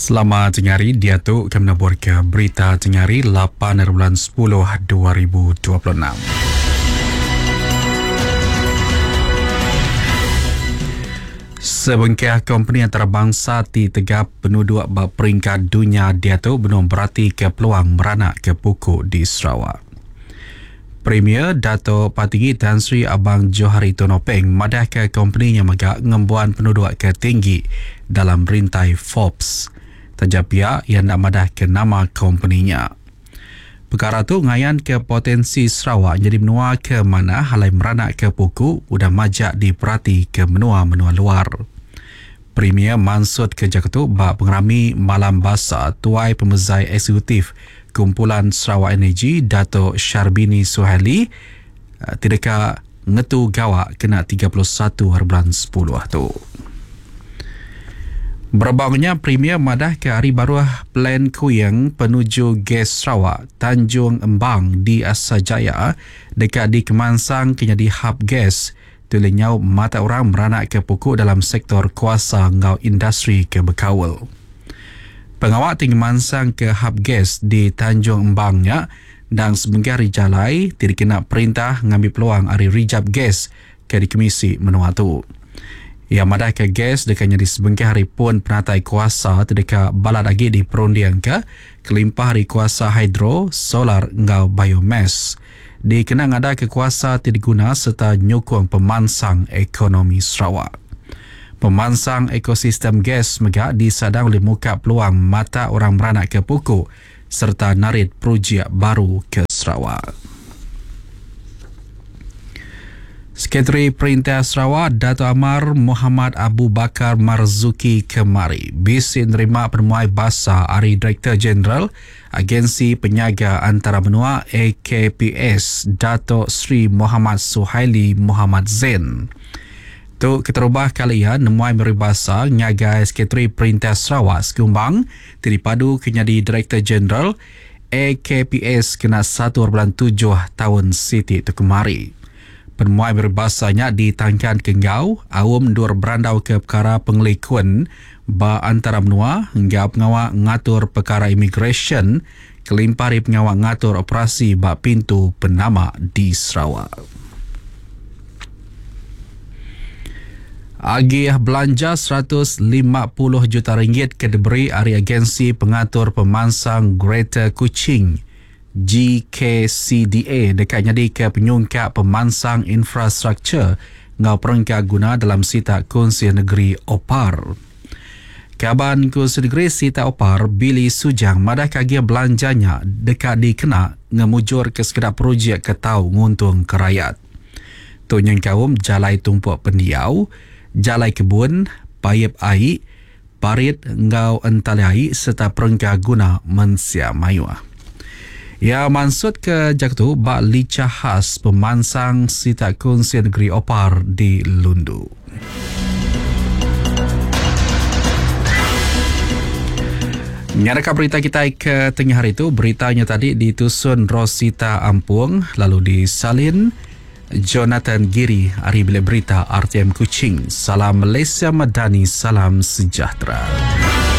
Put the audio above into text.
Selamat tengah hari, dia tu kami nak buat ke berita tengah hari 8 bulan 10 2026. Sebengkah company antarabangsa di tegap penduduk peringkat dunia dia tu belum berarti ke peluang beranak ke pokok di Sarawak. Premier Dato' Patinggi Tan Sri Abang Johari Tonopeng madah ke company yang megak ngembuan penduduk ke tinggi dalam rintai Forbes. Tajap pihak yang nak madah ke nama company-nya. Perkara tu ngayan ke potensi Sarawak jadi menua ke mana halai meranak ke pokok udah majak diperhati ke menua-menua luar. Premier Mansud ke Jakarta bak pengerami malam bahasa tuai pemezai eksekutif Kumpulan Sarawak Energy Dato' Syarbini Suhaili tidak ngetu gawak kena 31 bulan 10 tu. Berbangnya Premier madah ke hari baru plan kuyang penuju gas Sarawak Tanjung Embang di Asajaya dekat di Kemansang kena di hub gas tulinyau mata orang beranak ke pokok dalam sektor kuasa ngau industri ke berkawal. Pengawal tinggi Kemansang ke hub gas di Tanjung Embangnya dan sebentar rijalai tidak kena perintah ngambil peluang hari rijab gas ke di komisi menua tu. Ia madah ke gas dekatnya di sebengkah hari pun penatai kuasa terdekat balad lagi di perundian ke kelimpah hari kuasa hidro, solar ngau biomass. Dikenang ada ke kuasa diguna serta nyokong pemansang ekonomi Sarawak. Pemansang ekosistem gas megak disadang oleh muka peluang mata orang beranak ke pokok serta narit projek baru ke Sarawak. Sekretari Perintah Sarawak Dato' Amar Muhammad Abu Bakar Marzuki kemari bisi nerima penemuai bahasa hari Direktur Jeneral Agensi Penyaga Antara Benua AKPS Dato' Sri Muhammad Suhaili Muhammad Zain. Tu keterubah kalian nemuai meribasa nyaga Sekretari Perintah Sarawak sekumbang dipadu kenyadi Direktur Jeneral AKPS kena 1.7 tahun Siti tu kemari. Penemuan berbahasanya ditangkan ke ngau, awam dur berandau ke perkara pengelikuan ba antara benua hingga pengawal ngatur perkara imigresen, kelimpari pengawal ngatur operasi ba pintu penama di Sarawak. Agih belanja 150 juta ringgit ke diberi hari agensi pengatur pemansang Greater Kuching GKCDA dekatnya di ke penyungkap pemansang infrastruktur ngau perangkat guna dalam sita Kongsi Negeri Opar. Kaban Kongsi Negeri Sita Opar Billy Sujang madah kagi belanjanya dekat dikena ngemujur ke sekedar projek ketau nguntung kerayat. Tunyang kaum jalai tumpuk pendiau, jalai kebun, payap air, parit ngau entalai serta perangkat guna mensia mayuah. Ya maksud ke Jakarta bak licah khas pemansang Sita Kongsi Negeri Opar di Lundu. Nyadakah berita kita ke tengah hari itu, beritanya tadi ditusun Rosita Ampung lalu disalin Jonathan Giri hari bila berita RTM Kuching. Salam Malaysia Madani, salam sejahtera.